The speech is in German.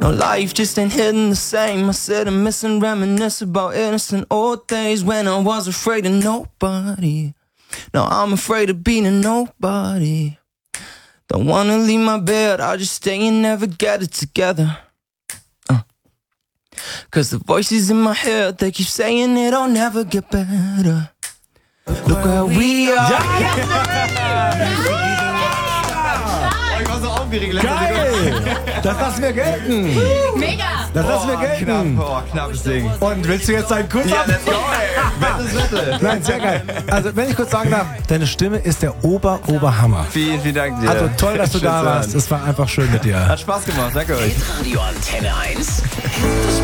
No, life just ain't hitting the same. I sit and miss and reminisce about innocent old days when I was afraid of nobody. Now I'm afraid of being a nobody. Don't wanna leave my bed, I'll just stay and never get it together. Cause the voices in my head, they keep saying it'll never get better. Look where we are. Ich war so aufgeregt. Geil! Das lassen wir gelten. Mega! Das lassen wir gelten. Knappes Ding. Und willst du jetzt einen Kuss Ja, ab? let's go, ey. Wette. Nein, sehr geil. Also, wenn ich kurz sagen darf, deine Stimme ist der Oberhammer. Vielen, vielen Dank dir. Also toll, dass du Schön da zu warst. hören. Es war einfach schön mit dir. Hat Spaß gemacht, danke euch. Radio Antenne 1.